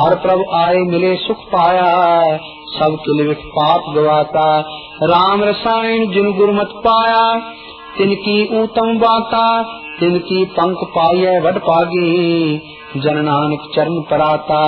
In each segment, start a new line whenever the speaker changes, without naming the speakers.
हर प्रभु आए मिले सुख पाया, सब किल विख पाप गवाता। राम रसायन जिन गुरमत पाया, तिनकी उत्तम बाता। तिनकी पंख पाइय वड पागी, जन नानक चरण पराता।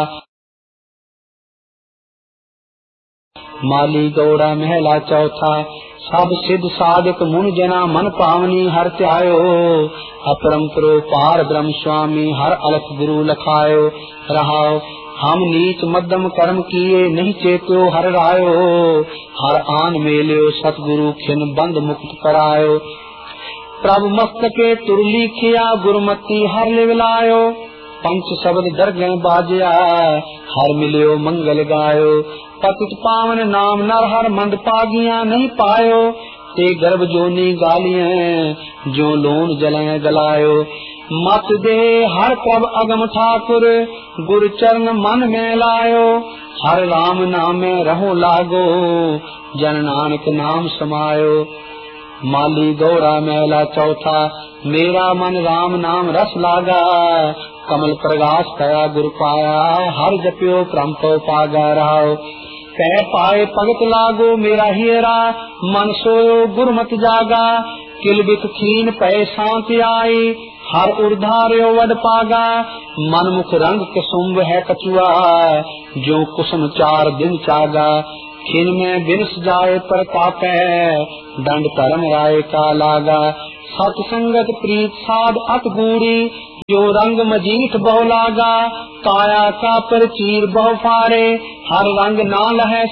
माली गौड़ा महला चौथा, सब सिद्ध साधक मुन जना मन पावनी हर त्यायो। अपरंपरो पार ब्रह्म स्वामी हर अलख गुरु लखायो। रहाओ हम नीच मध्यम कर्म किए नहीं चेत्यो हर रायो। हर आन मेल्यो सतगुरु खिन बंद मुक्त करायो। प्रभु मस्तके तुर लिखिया गुरुमति हर लिवलायो। पंच शब्द दरगह बाजया हर मिलियो मंगल गायो। पतित पावन नाम नर हर मंद पागिया नहीं पायो। ते गर्भ जोनी गालियां जो लोन जलाए गलायो। मत दे हर प्रभ अगम ठाकुर, गुर चरण मन में लायो। हर राम नाम में रहो लागो, जन नानक नाम समायो। माली गौड़ा महला चौथा, मेरा मन राम नाम रस लागा। कमल प्रगास कया गुर पाया, हर जपियो परम पव पागा रहाओ। कह पाए भगत लागो मेरा हियरा, मन सोयो गुरमत जागा। किल बिख खीन पै शांति आई, हर उर्धार्यो वड पागा। मन मुख रंग कुसुम्ब है कछुआ, जो कुसुम 4 दिन चागा। खिन में बिनस जाए प्रतापै, दंड धर्म राय का लागा। सत संगत प्रीत साध अत गूढ़ी, जो रंग मजीठ बहु लागा। काया का पर चीर बहु फारे, हर रंग ना लहे